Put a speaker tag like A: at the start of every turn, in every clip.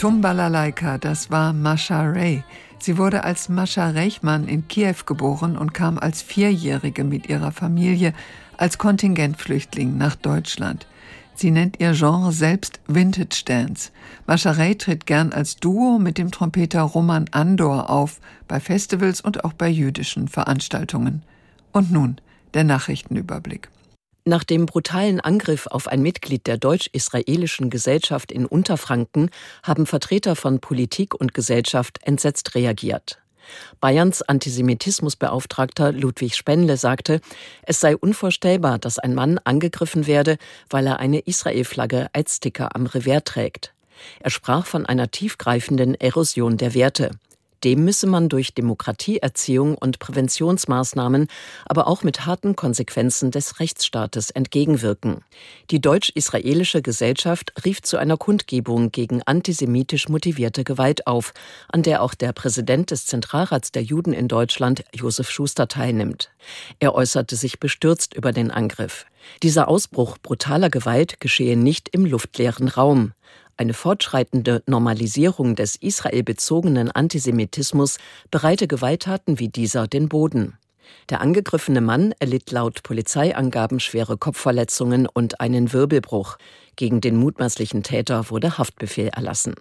A: Tumbalalaika, das war Mascha Ray. Sie wurde als Mascha Reichmann in Kiew geboren und kam als 4-Jährige mit ihrer Familie als Kontingentflüchtling nach Deutschland. Sie nennt ihr Genre selbst Vintage Dance. Mascha Ray tritt gern als Duo mit dem Trompeter Roman Andor auf, bei Festivals und auch bei jüdischen Veranstaltungen. Und nun der Nachrichtenüberblick.
B: Nach dem brutalen Angriff auf ein Mitglied der deutsch-israelischen Gesellschaft in Unterfranken haben Vertreter von Politik und Gesellschaft entsetzt reagiert. Bayerns Antisemitismusbeauftragter Ludwig Spenle sagte, es sei unvorstellbar, dass ein Mann angegriffen werde, weil er eine Israel-Flagge als Sticker am Revers trägt. Er sprach von einer tiefgreifenden Erosion der Werte. Dem müsse man durch Demokratieerziehung und Präventionsmaßnahmen, aber auch mit harten Konsequenzen des Rechtsstaates entgegenwirken. Die deutsch-israelische Gesellschaft rief zu einer Kundgebung gegen antisemitisch motivierte Gewalt auf, an der auch der Präsident des Zentralrats der Juden in Deutschland, Josef Schuster, teilnimmt. Er äußerte sich bestürzt über den Angriff. Dieser Ausbruch brutaler Gewalt geschehe nicht im luftleeren Raum. Eine fortschreitende Normalisierung des israelbezogenen Antisemitismus bereite Gewalttaten wie dieser den Boden. Der angegriffene Mann erlitt laut Polizeiangaben schwere Kopfverletzungen und einen Wirbelbruch. Gegen den mutmaßlichen Täter wurde Haftbefehl erlassen.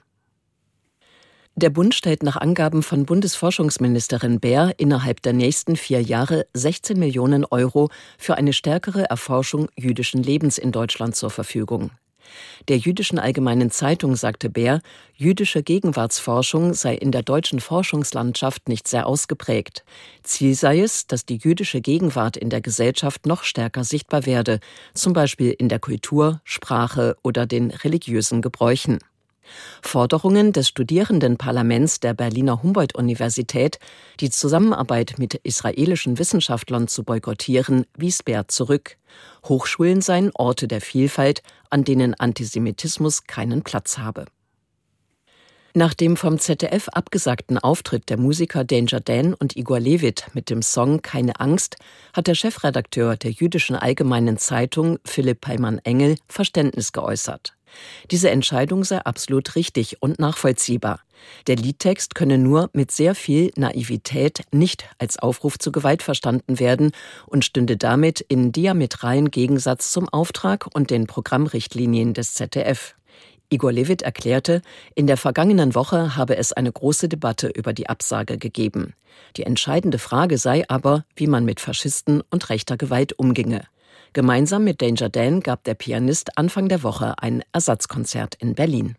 B: Der Bund stellt nach Angaben von Bundesforschungsministerin Baer innerhalb der nächsten 4 Jahre 16 Millionen Euro für eine stärkere Erforschung jüdischen Lebens in Deutschland zur Verfügung. Der Jüdischen Allgemeinen Zeitung sagte Baer, jüdische Gegenwartsforschung sei in der deutschen Forschungslandschaft nicht sehr ausgeprägt. Ziel sei es, dass die jüdische Gegenwart in der Gesellschaft noch stärker sichtbar werde, zum Beispiel in der Kultur, Sprache oder den religiösen Gebräuchen. Forderungen des Studierendenparlaments der Berliner Humboldt-Universität, die Zusammenarbeit mit israelischen Wissenschaftlern zu boykottieren, wies Baer zurück. Hochschulen seien Orte der Vielfalt, an denen Antisemitismus keinen Platz habe. Nach dem vom ZDF abgesagten Auftritt der Musiker Danger Dan und Igor Levit mit dem Song Keine Angst hat der Chefredakteur der Jüdischen Allgemeinen Zeitung, Philipp Peimann-Engel, Verständnis geäußert. Diese Entscheidung sei absolut richtig und nachvollziehbar. Der Liedtext könne nur mit sehr viel Naivität nicht als Aufruf zu Gewalt verstanden werden und stünde damit in diametralen Gegensatz zum Auftrag und den Programmrichtlinien des ZDF. Igor Levit erklärte, in der vergangenen Woche habe es eine große Debatte über die Absage gegeben. Die entscheidende Frage sei aber, wie man mit Faschisten und rechter Gewalt umginge. Gemeinsam mit Danger Dan gab der Pianist Anfang der Woche ein Ersatzkonzert in Berlin.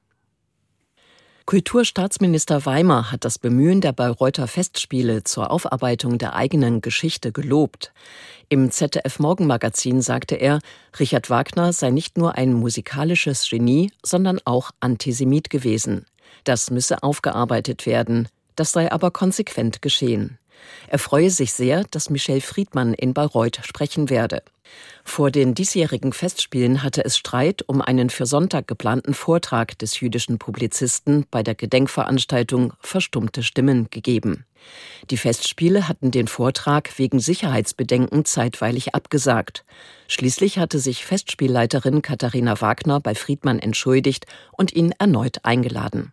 B: Kulturstaatsminister Weimer hat das Bemühen der Bayreuther Festspiele zur Aufarbeitung der eigenen Geschichte gelobt. Im ZDF-Morgenmagazin sagte er, Richard Wagner sei nicht nur ein musikalisches Genie, sondern auch Antisemit gewesen. Das müsse aufgearbeitet werden. Das sei aber konsequent geschehen. Er freue sich sehr, dass Michel Friedmann in Bayreuth sprechen werde. Vor den diesjährigen Festspielen hatte es Streit um einen für Sonntag geplanten Vortrag des jüdischen Publizisten bei der Gedenkveranstaltung Verstummte Stimmen gegeben. Die Festspiele hatten den Vortrag wegen Sicherheitsbedenken zeitweilig abgesagt. Schließlich hatte sich Festspielleiterin Katharina Wagner bei Friedmann entschuldigt und ihn erneut eingeladen.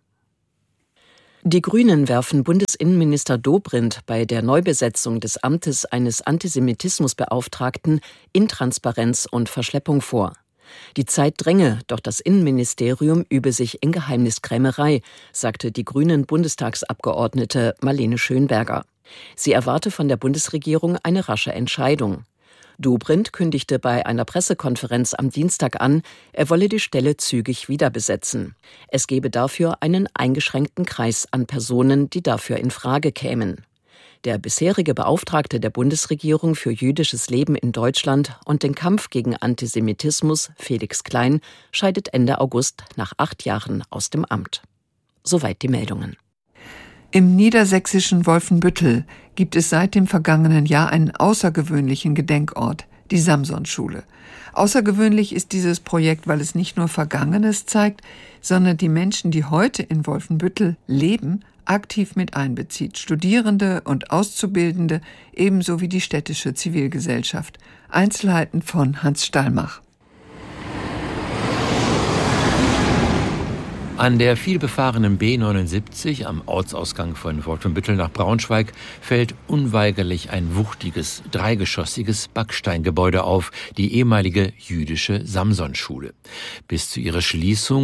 B: Die Grünen werfen Bundesinnenminister Dobrindt bei der Neubesetzung des Amtes eines Antisemitismusbeauftragten Intransparenz und Verschleppung vor. Die Zeit dränge, doch das Innenministerium übe sich in Geheimniskrämerei, sagte die Grünen-Bundestagsabgeordnete Marlene Schönberger. Sie erwarte von der Bundesregierung eine rasche Entscheidung. Dobrindt kündigte bei einer Pressekonferenz am Dienstag an, er wolle die Stelle zügig wiederbesetzen. Es gebe dafür einen eingeschränkten Kreis an Personen, die dafür in Frage kämen. Der bisherige Beauftragte der Bundesregierung für jüdisches Leben in Deutschland und den Kampf gegen Antisemitismus, Felix Klein, scheidet Ende August nach 8 Jahren aus dem Amt. Soweit die Meldungen.
A: Im niedersächsischen Wolfenbüttel gibt es seit dem vergangenen Jahr einen außergewöhnlichen Gedenkort, die Samson-Schule. Außergewöhnlich ist dieses Projekt, weil es nicht nur Vergangenes zeigt, sondern die Menschen, die heute in Wolfenbüttel leben, aktiv mit einbezieht. Studierende und Auszubildende, ebenso wie die städtische Zivilgesellschaft. Einzelheiten von Hans Stallmach.
C: An der vielbefahrenen B79 am Ortsausgang von Wolfenbüttel nach Braunschweig fällt unweigerlich ein wuchtiges, dreigeschossiges Backsteingebäude auf, die ehemalige jüdische Samson-Schule. Bis zu ihrer Schließung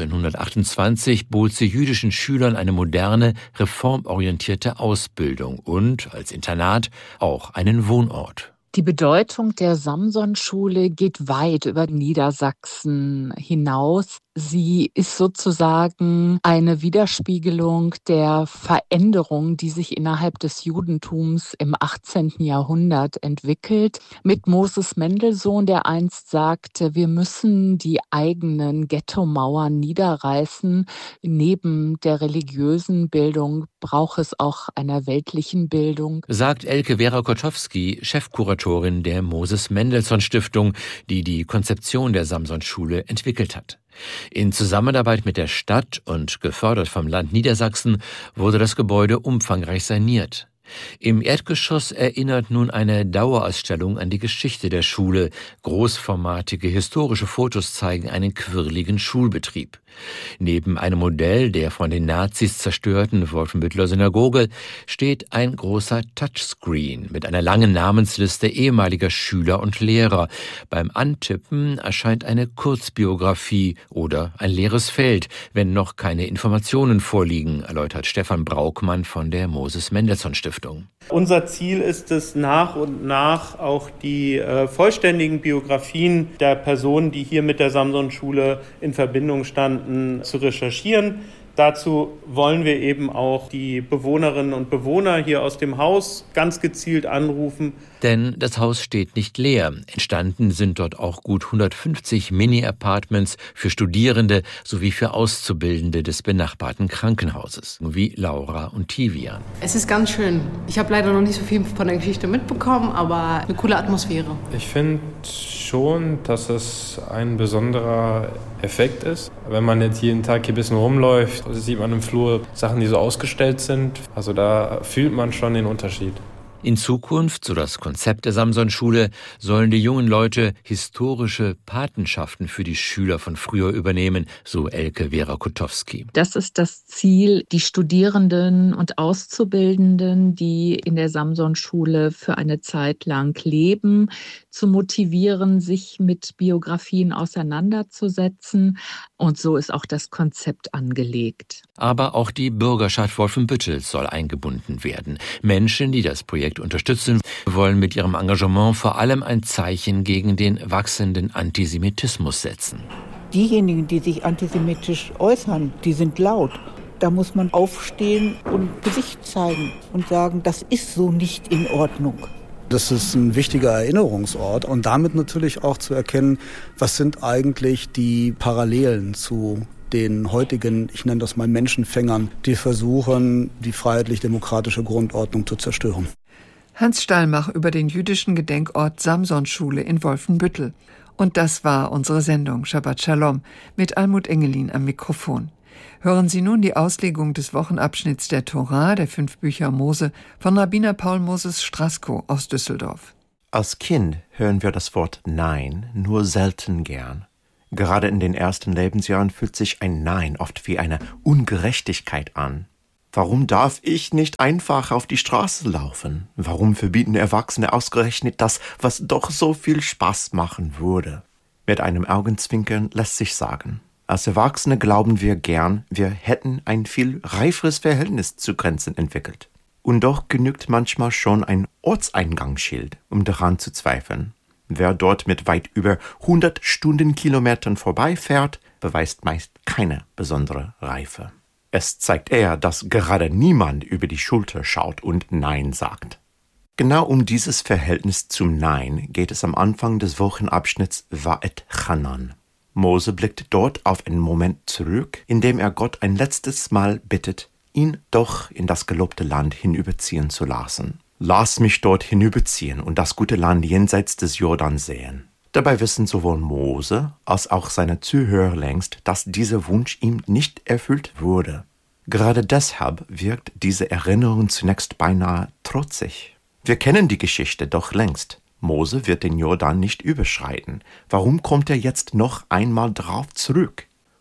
C: 1928 bot sie jüdischen Schülern eine moderne, reformorientierte Ausbildung und als Internat auch einen Wohnort.
D: Die Bedeutung der Samson-Schule geht weit über Niedersachsen hinaus. Sie ist sozusagen eine Widerspiegelung der Veränderung, die sich innerhalb des Judentums im 18. Jahrhundert entwickelt. Mit Moses Mendelssohn, der einst sagte, wir müssen die eigenen Ghetto-Mauern niederreißen. Neben der religiösen Bildung braucht es auch einer weltlichen Bildung.
C: Sagt Elke Vera-Kotowski, Chefkuratorin der Moses-Mendelssohn-Stiftung, die die Konzeption der Samson-Schule entwickelt hat. In Zusammenarbeit mit der Stadt und gefördert vom Land Niedersachsen wurde das Gebäude umfangreich saniert. Im Erdgeschoss erinnert nun eine Dauerausstellung an die Geschichte der Schule. Großformatige historische Fotos zeigen einen quirligen Schulbetrieb. Neben einem Modell der von den Nazis zerstörten Wolfenbütteler Synagoge steht ein großer Touchscreen mit einer langen Namensliste ehemaliger Schüler und Lehrer. Beim Antippen erscheint eine Kurzbiografie oder ein leeres Feld, wenn noch keine Informationen vorliegen, erläutert Stefan Braukmann von der Moses-Mendelssohn-Stiftung.
E: Unser Ziel ist es, nach und nach auch die vollständigen Biografien der Personen, die hier mit der Samson-Schule in Verbindung standen, zu recherchieren. Dazu wollen wir eben auch die Bewohnerinnen und Bewohner hier aus dem Haus ganz gezielt anrufen.
C: Denn das Haus steht nicht leer. Entstanden sind dort auch gut 150 Mini-Apartments für Studierende sowie für Auszubildende des benachbarten Krankenhauses, wie Laura und Tivian.
F: Es ist ganz schön. Ich habe leider noch nicht so viel von der Geschichte mitbekommen, aber eine coole Atmosphäre.
G: Ich finde schon, dass es ein besonderer Effekt ist. Wenn man jetzt jeden Tag hier ein bisschen rumläuft, sieht man im Flur Sachen, die so ausgestellt sind. Also da fühlt man schon den Unterschied.
C: In Zukunft, so das Konzept der Samson-Schule, sollen die jungen Leute historische Patenschaften für die Schüler von früher übernehmen, so Elke Vera-Kotowski.
D: Das ist das Ziel, die Studierenden und Auszubildenden, die in der Samson-Schule für eine Zeit lang leben, zu motivieren, sich mit Biografien auseinanderzusetzen. Und so ist auch das Konzept angelegt.
C: Aber auch die Bürgerschaft Wolfenbüttels soll eingebunden werden. Menschen, die das Projekt unterstützen, wollen mit ihrem Engagement vor allem ein Zeichen gegen den wachsenden Antisemitismus setzen.
H: Diejenigen, die sich antisemitisch äußern, die sind laut. Da muss man aufstehen und Gesicht zeigen und sagen, das ist so nicht in Ordnung.
I: Das ist ein wichtiger Erinnerungsort und damit natürlich auch zu erkennen, was sind eigentlich die Parallelen zu den heutigen, ich nenne das mal Menschenfängern, die versuchen, die freiheitlich-demokratische Grundordnung zu zerstören.
A: Hans Stallmach über den jüdischen Gedenkort Samson-Schule in Wolfenbüttel. Und das war unsere Sendung Shabbat Shalom mit Almut Engelin am Mikrofon. Hören Sie nun die Auslegung des Wochenabschnitts der Tora, der 5 Bücher Mose, von Rabbiner Paul Moses Strasko aus Düsseldorf.
J: Als Kind hören wir das Wort Nein nur selten gern. Gerade in den ersten Lebensjahren fühlt sich ein Nein oft wie eine Ungerechtigkeit an. Warum darf ich nicht einfach auf die Straße laufen? Warum verbieten Erwachsene ausgerechnet das, was doch so viel Spaß machen würde? Mit einem Augenzwinkern lässt sich sagen: Als Erwachsene glauben wir gern, wir hätten ein viel reiferes Verhältnis zu Grenzen entwickelt. Und doch genügt manchmal schon ein Ortseingangsschild, um daran zu zweifeln. Wer dort mit weit über 100 Stundenkilometern vorbeifährt, beweist meist keine besondere Reife. Es zeigt eher, dass gerade niemand über die Schulter schaut und Nein sagt. Genau um dieses Verhältnis zum Nein geht es am Anfang des Wochenabschnitts Va'et Chanan. Mose blickt dort auf einen Moment zurück, in dem er Gott ein letztes Mal bittet, ihn doch in das gelobte Land hinüberziehen zu lassen. Lass mich dort hinüberziehen und das gute Land jenseits des Jordan sehen. Dabei wissen sowohl Mose als auch seine Zuhörer längst, dass dieser Wunsch ihm nicht erfüllt wurde. Gerade deshalb wirkt diese Erinnerung zunächst beinahe trotzig. Wir kennen die Geschichte doch längst. Mose wird den Jordan nicht überschreiten. Warum kommt er jetzt noch einmal drauf zurück?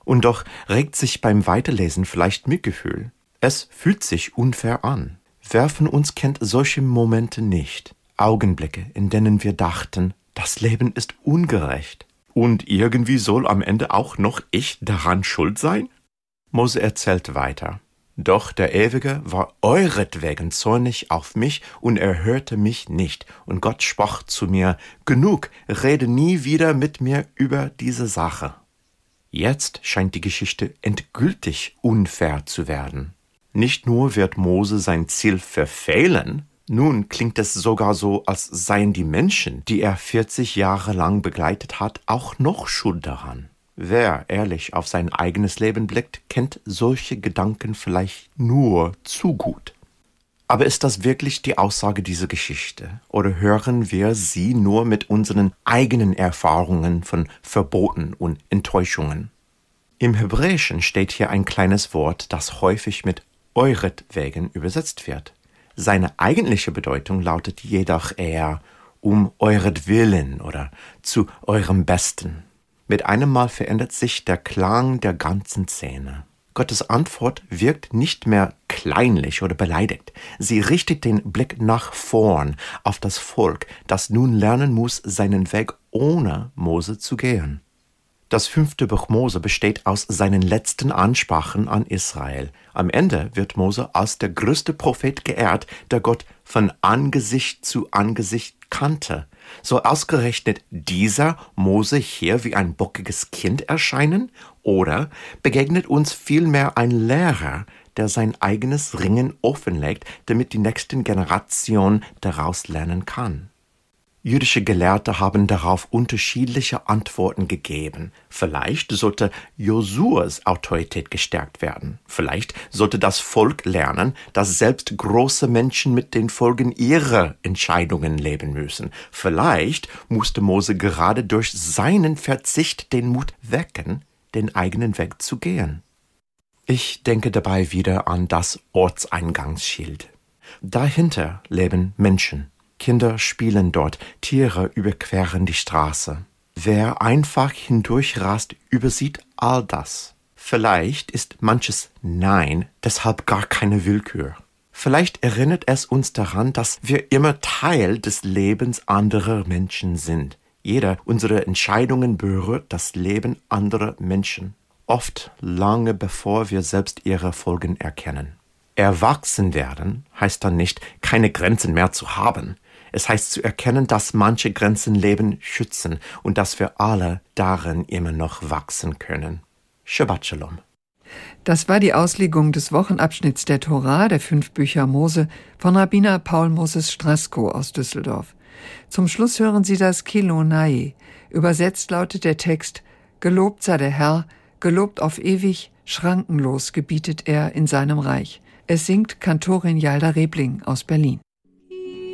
J: Und doch regt sich beim Weiterlesen vielleicht Mitgefühl. Es fühlt sich unfair an. Wer von uns kennt solche Momente nicht? Augenblicke, in denen wir dachten, das Leben ist ungerecht. Und irgendwie soll am Ende auch noch ich daran schuld sein? Mose erzählt weiter. Doch der Ewige war euretwegen zornig auf mich und er hörte mich nicht. Und Gott sprach zu mir, genug, rede nie wieder mit mir über diese Sache. Jetzt scheint die Geschichte endgültig unfair zu werden. Nicht nur wird Mose sein Ziel verfehlen, nun klingt es sogar so, als seien die Menschen, die er 40 Jahre lang begleitet hat, auch noch schuld daran. Wer ehrlich auf sein eigenes Leben blickt, kennt solche Gedanken vielleicht nur zu gut. Aber ist das wirklich die Aussage dieser Geschichte? Oder hören wir sie nur mit unseren eigenen Erfahrungen von Verboten und Enttäuschungen? Im Hebräischen steht hier ein kleines Wort, das häufig mit euretwegen übersetzt wird. Seine eigentliche Bedeutung lautet jedoch eher um euretwillen oder zu eurem Besten. Mit einem Mal verändert sich der Klang der ganzen Szene. Gottes Antwort wirkt nicht mehr kleinlich oder beleidigt. Sie richtet den Blick nach vorn auf das Volk, das nun lernen muss, seinen Weg ohne Mose zu gehen. Das 5. Buch Mose besteht aus seinen letzten Ansprachen an Israel. Am Ende wird Mose als der größte Prophet geehrt, der Gott von Angesicht zu Angesicht kannte. Soll ausgerechnet dieser Mose hier wie ein bockiges Kind erscheinen? Oder begegnet uns vielmehr ein Lehrer, der sein eigenes Ringen offenlegt, damit die nächste Generation daraus lernen kann? Jüdische Gelehrte haben darauf unterschiedliche Antworten gegeben. Vielleicht sollte Josuas Autorität gestärkt werden. Vielleicht sollte das Volk lernen, dass selbst große Menschen mit den Folgen ihrer Entscheidungen leben müssen. Vielleicht musste Mose gerade durch seinen Verzicht den Mut wecken, den eigenen Weg zu gehen. Ich denke dabei wieder an das Ortseingangsschild. Dahinter leben Menschen. Kinder spielen dort, Tiere überqueren die Straße. Wer einfach hindurchrast, übersieht all das. Vielleicht ist manches Nein deshalb gar keine Willkür. Vielleicht erinnert es uns daran, dass wir immer Teil des Lebens anderer Menschen sind. Jeder unserer Entscheidungen berührt das Leben anderer Menschen. Oft lange bevor wir selbst ihre Folgen erkennen. Erwachsen werden heißt dann nicht, keine Grenzen mehr zu haben. Es heißt zu erkennen, dass manche Grenzen Leben schützen und dass wir alle darin immer noch wachsen können. Shabbat Shalom.
A: Das war die Auslegung des Wochenabschnitts der Tora, der 5 Bücher Mose, von Rabbiner Paul Moses Strasko aus Düsseldorf. Zum Schluss hören Sie das Kilonai. Übersetzt lautet der Text: Gelobt sei der Herr, gelobt auf ewig, schrankenlos gebietet er in seinem Reich. Es singt Kantorin Jalda Rebling aus Berlin.